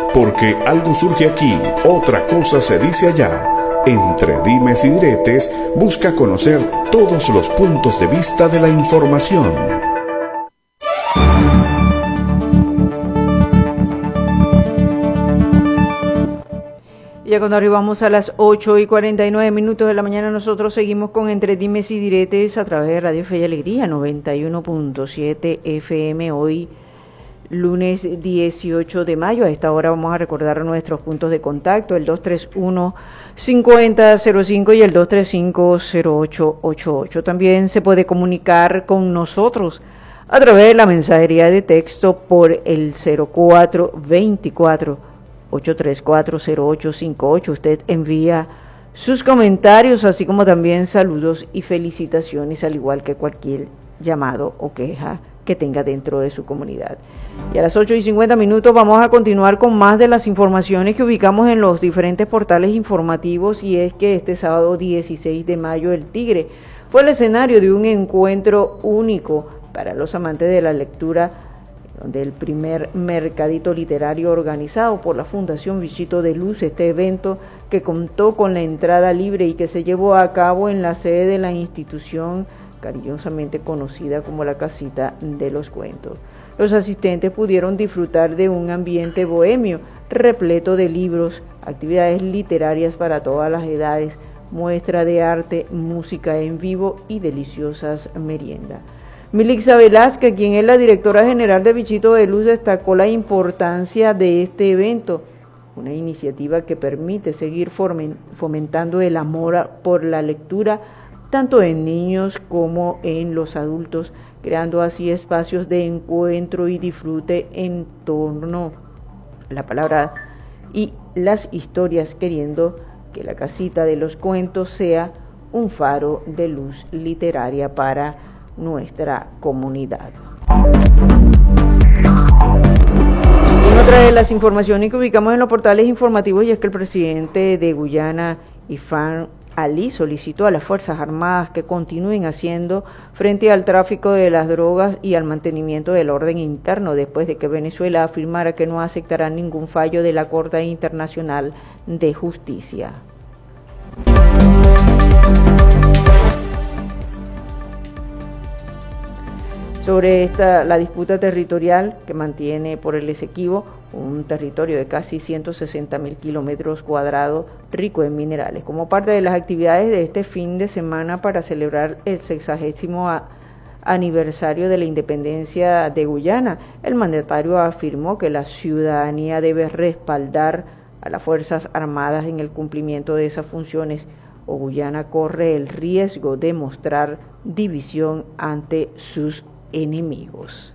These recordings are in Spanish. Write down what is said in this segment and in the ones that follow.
Porque algo surge aquí, otra cosa se dice allá. Entre dimes y diretes, busca conocer todos los puntos de vista de la información. Ya cuando arribamos a las 8:49 de la mañana, nosotros seguimos con Entre Dimes y Diretes a través de Radio Fe y Alegría, 91.7 FM, hoy lunes 18 de mayo. A esta hora vamos a recordar nuestros puntos de contacto, el 231-5005 y el 235-0888. También se puede comunicar con nosotros a través de la mensajería de texto por el 0424-834-0858. Usted envía sus comentarios, así como también saludos y felicitaciones, al igual que cualquier llamado o queja que tenga dentro de su comunidad. Y a las 8:50 vamos a continuar con más de las informaciones que ubicamos en los diferentes portales informativos, y es que este sábado 16 de mayo el Tigre fue el escenario de un encuentro único para los amantes de la lectura, donde el primer mercadito literario organizado por la Fundación Bichito de Luz, este evento que contó con la entrada libre y que se llevó a cabo en la sede de la institución cariñosamente conocida como la Casita de los Cuentos. Los asistentes pudieron disfrutar de un ambiente bohemio, repleto de libros, actividades literarias para todas las edades, muestra de arte, música en vivo y deliciosas meriendas. Milixa Velázquez, quien es la directora general de Bichito de Luz, destacó la importancia de este evento, una iniciativa que permite seguir fomentando el amor por la lectura, tanto en niños como en los adultos, creando así espacios de encuentro y disfrute en torno a la palabra y las historias, queriendo que la Casita de los Cuentos sea un faro de luz literaria para nuestra comunidad. Y otra de las informaciones que ubicamos en los portales informativos, y es que el presidente de Guyana, Ifán Ali, solicitó a las Fuerzas Armadas que continúen haciendo frente al tráfico de las drogas y al mantenimiento del orden interno, después de que Venezuela afirmara que no aceptará ningún fallo de la Corte Internacional de Justicia. Sobre la disputa territorial que mantiene por el Esequibo, un territorio de casi 160.000 kilómetros cuadrados, rico en minerales. Como parte de las actividades de este fin de semana para celebrar el 60º aniversario de la independencia de Guyana, el mandatario afirmó que la ciudadanía debe respaldar a las Fuerzas Armadas en el cumplimiento de esas funciones, o Guyana corre el riesgo de mostrar división ante sus enemigos.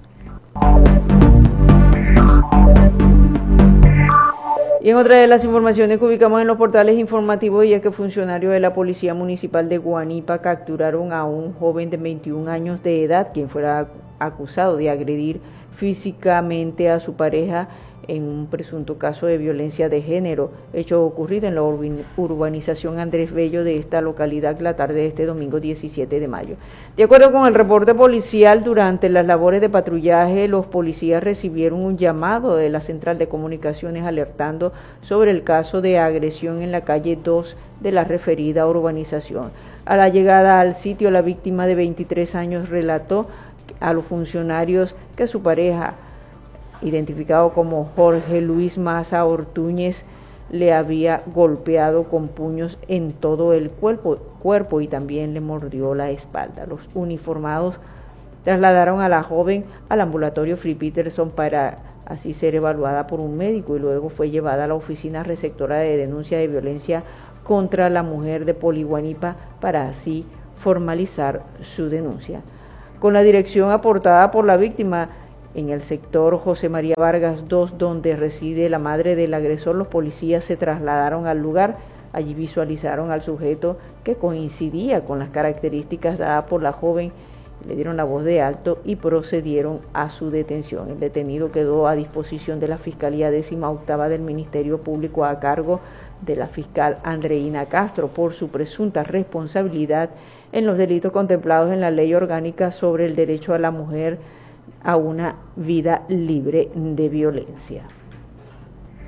Y en otra de las informaciones que ubicamos en los portales informativos, y es que funcionarios de la Policía Municipal de Guanipa capturaron a un joven de 21 años de edad, quien fuera acusado de agredir físicamente a su pareja en un presunto caso de violencia de género, hecho ocurrido en la urbanización Andrés Bello de esta localidad la tarde de este domingo 17 de mayo. De acuerdo con el reporte policial, durante las labores de patrullaje, los policías recibieron un llamado de la Central de Comunicaciones alertando sobre el caso de agresión en la calle 2 de la referida urbanización. A la llegada al sitio, la víctima de 23 años relató a los funcionarios que su pareja, identificado como Jorge Luis Maza Ortúñez, le había golpeado con puños en todo el cuerpo y también le mordió la espalda. Los uniformados trasladaron a la joven al ambulatorio Free Peterson para así ser evaluada por un médico, y luego fue llevada a la oficina receptora de denuncia de violencia contra la mujer de Poliguanipa para así formalizar su denuncia. Con la dirección aportada por la víctima en el sector José María Vargas 2, donde reside la madre del agresor, los policías se trasladaron al lugar. Allí visualizaron al sujeto que coincidía con las características dadas por la joven, le dieron la voz de alto y procedieron a su detención. El detenido quedó a disposición de la Fiscalía 18ª del Ministerio Público a cargo de la fiscal Andreina Castro por su presunta responsabilidad en los delitos contemplados en la Ley Orgánica sobre el Derecho a la Mujer a una vida libre de violencia.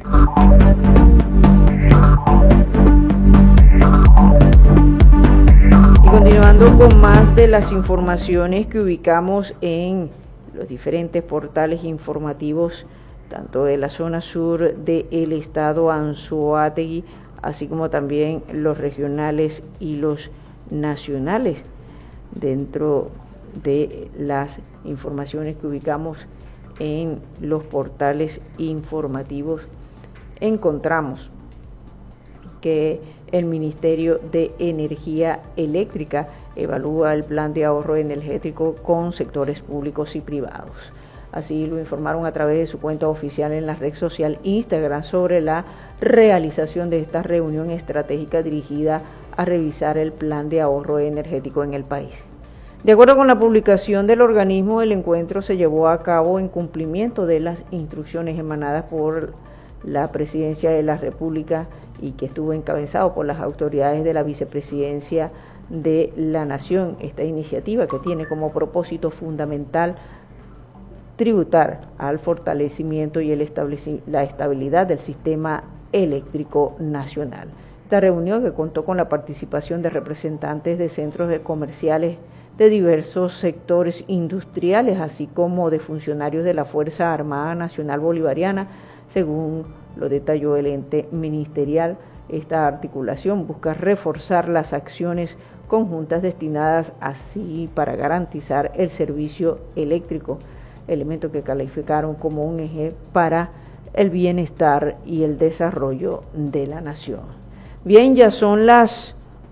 Y continuando con más de las informaciones que ubicamos en los diferentes portales informativos, tanto de la zona sur del estado Anzoátegui, así como también los regionales y los nacionales. Dentro de las informaciones que ubicamos en los portales informativos, encontramos que el Ministerio de Energía Eléctrica evalúa el plan de ahorro energético con sectores públicos y privados. Así lo informaron a través de su cuenta oficial en la red social Instagram sobre la realización de esta reunión estratégica dirigida a revisar el plan de ahorro energético en el país. De acuerdo con la publicación del organismo, el encuentro se llevó a cabo en cumplimiento de las instrucciones emanadas por la Presidencia de la República y que estuvo encabezado por las autoridades de la Vicepresidencia de la Nación. Esta iniciativa, que tiene como propósito fundamental tributar al fortalecimiento y la estabilidad del sistema eléctrico nacional. Esta reunión, que contó con la participación de representantes de centros comerciales de diversos sectores industriales, así como de funcionarios de la Fuerza Armada Nacional Bolivariana, según lo detalló el ente ministerial. Esta articulación busca reforzar las acciones conjuntas destinadas así para garantizar el servicio eléctrico, elemento que calificaron como un eje para el bienestar y el desarrollo de la nación. Bien, ya son las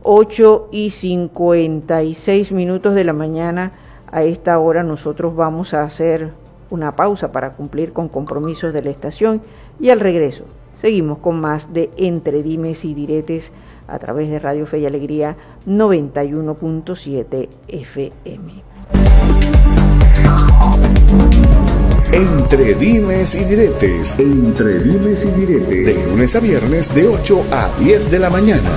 8:56 de la mañana. A esta hora nosotros vamos a hacer una pausa para cumplir con compromisos de la estación y al regreso seguimos con más de Entre Dimes y Diretes a través de Radio Fe y Alegría 91.7 FM. Entre Dimes y Diretes. Entre Dimes y Diretes. De lunes a viernes de 8 a 10 de la mañana.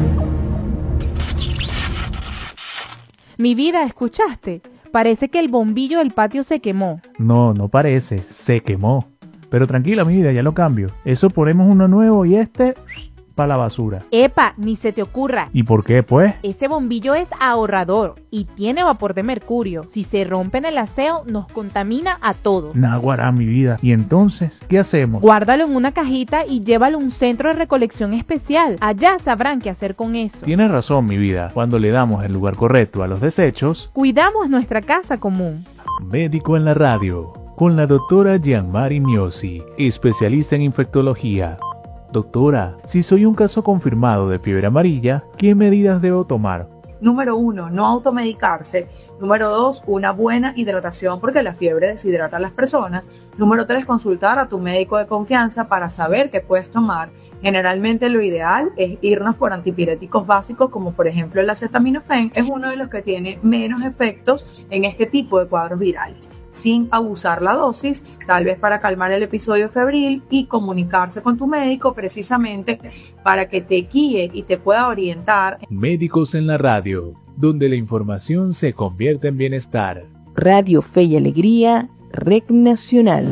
Mi vida, ¿escuchaste? Parece que el bombillo del patio se quemó. No, no parece, se quemó. Pero tranquila, mi vida, ya lo cambio. Eso ponemos uno nuevo y para la basura. Epa, ni se te ocurra. ¿Y por qué, pues? Ese bombillo es ahorrador y tiene vapor de mercurio. Si se rompe en el aseo, nos contamina a todos. Naguará, mi vida. ¿Y entonces qué hacemos? Guárdalo en una cajita y llévalo a un centro de recolección especial. Allá sabrán qué hacer con eso. Tienes razón, mi vida. Cuando le damos el lugar correcto a los desechos, cuidamos nuestra casa común. Médico en la radio, con la doctora Gianmari Miosi, especialista en infectología. Doctora, si soy un caso confirmado de fiebre amarilla, ¿qué medidas debo tomar? Número 1, no automedicarse. Número 2, una buena hidratación porque la fiebre deshidrata a las personas. Número 3, consultar a tu médico de confianza para saber qué puedes tomar. Generalmente lo ideal es irnos por antipiréticos básicos como por ejemplo el acetaminofén. Es uno de los que tiene menos efectos en este tipo de cuadros virales, sin abusar la dosis, tal vez para calmar el episodio febril y comunicarse con tu médico precisamente para que te guíe y te pueda orientar. Médicos en la radio, donde la información se convierte en bienestar. Radio Fe y Alegría, Red Nacional.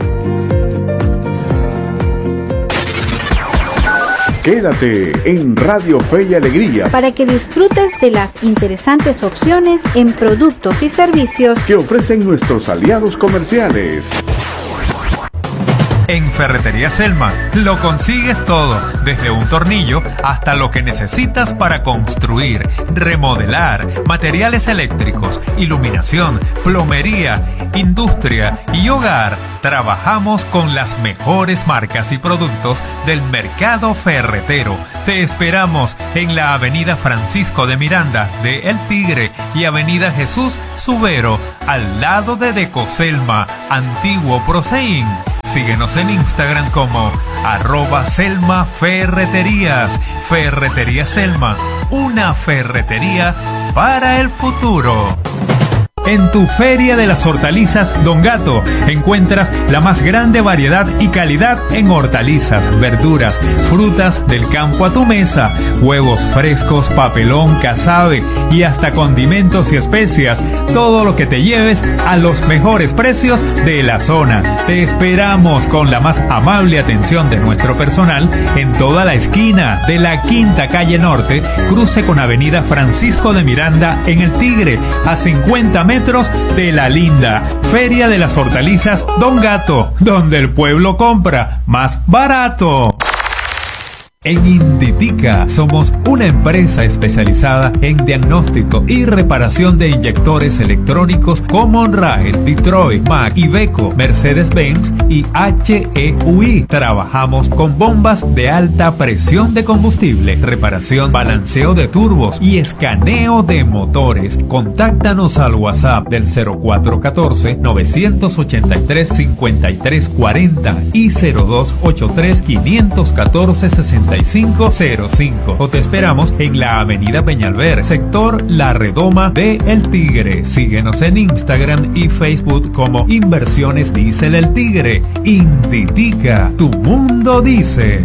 Quédate en Radio Fe y Alegría para que disfrutes de las interesantes opciones en productos y servicios que ofrecen nuestros aliados comerciales. En Ferretería Selma lo consigues todo, desde un tornillo hasta lo que necesitas para construir, remodelar, materiales eléctricos, iluminación, plomería, industria y hogar. Trabajamos con las mejores marcas y productos del mercado ferretero. Te esperamos en la Avenida Francisco de Miranda de El Tigre y Avenida Jesús Subero, al lado de Decoselma, antiguo Proseín. Síguenos en Instagram como @selmaferreterías. Ferretería Selma, una ferretería para el futuro. En tu Feria de las Hortalizas Don Gato encuentras la más grande variedad y calidad en hortalizas, verduras, frutas del campo a tu mesa, huevos frescos, papelón, casabe y hasta condimentos y especias. Todo lo que te lleves a los mejores precios de la zona. Te esperamos con la más amable atención de nuestro personal en toda la esquina de la Quinta Calle Norte, cruce con Avenida Francisco de Miranda en El Tigre, a 50 metros de La Linda. Feria de las Hortalizas Don Gato, donde el pueblo compra más barato. En Inditica somos una empresa especializada en diagnóstico y reparación de inyectores electrónicos como Honrae, Detroit, Mac, Iveco, Mercedes-Benz y HEUI. Trabajamos con bombas de alta presión de combustible, reparación, balanceo de turbos y escaneo de motores. Contáctanos al WhatsApp del 0414-983-5340 y 0283-514-6505 o te esperamos en la avenida Peñalver, sector La Redoma de El Tigre. Síguenos en Instagram y Facebook como Inversiones Diesel El Tigre. Inditica, tu mundo dice.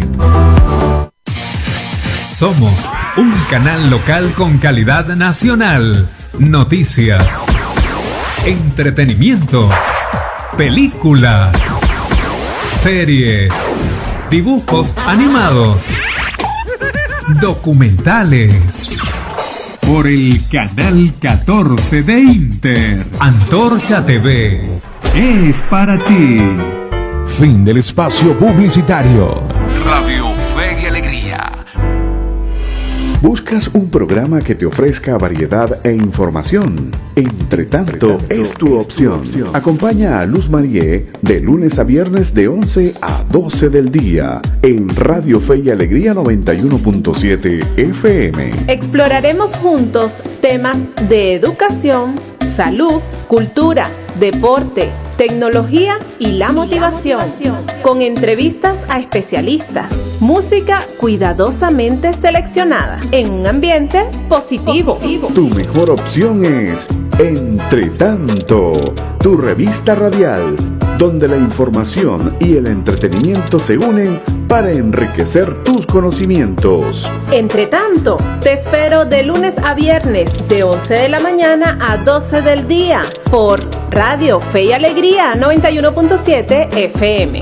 Somos un canal local con calidad nacional. Noticias, entretenimiento, películas, series, dibujos animados, documentales. Por el canal 14 de Inter, Antorcha TV es para ti. Fin del espacio publicitario. Radio Fe y Alegría. ¿Buscas un programa que te ofrezca variedad e información? Entre tanto, es tu opción. Acompaña a Luz Marie de lunes a viernes de 11 a 12 del día en Radio Fe y Alegría 91.7 FM. Exploraremos juntos temas de educación, salud, cultura, deporte, tecnología y la motivación, con entrevistas a especialistas, música cuidadosamente seleccionada, en un ambiente positivo. Tu mejor opción es Entre Tanto, tu revista radial, donde la información y el entretenimiento se unen para enriquecer tus conocimientos. Entre tanto, te espero de lunes a viernes de 11 de la mañana a 12 del día por Radio Fe y Alegría 91.7 FM.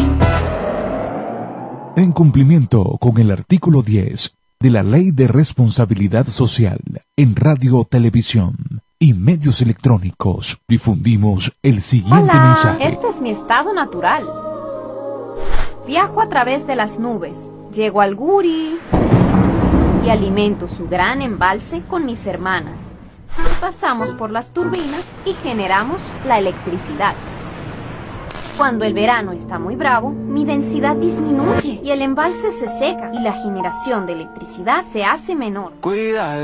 En cumplimiento con el artículo 10 de la Ley de Responsabilidad Social en Radio, Televisión y Medios Electrónicos, difundimos el siguiente mensaje. Este es mi estado natural. Viajo a través de las nubes, llego al Guri y alimento su gran embalse con mis hermanas. Pasamos por las turbinas y generamos la electricidad. Cuando el verano está muy bravo, mi densidad disminuye y el embalse se seca y la generación de electricidad se hace menor. Cuida